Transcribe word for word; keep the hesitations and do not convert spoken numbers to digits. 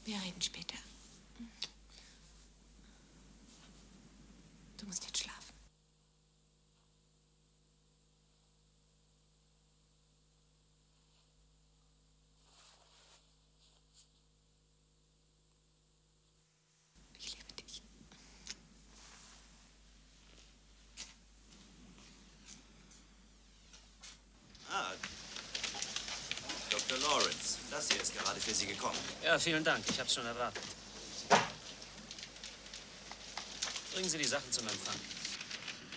Wir reden später. Du musst jetzt schlafen. Ich liebe dich. Ah, Doktor Lawrence, das hier ist gerade für Sie gekommen. Ja, vielen Dank. Ich hab's schon erwartet. Bringen Sie die Sachen zum Empfang.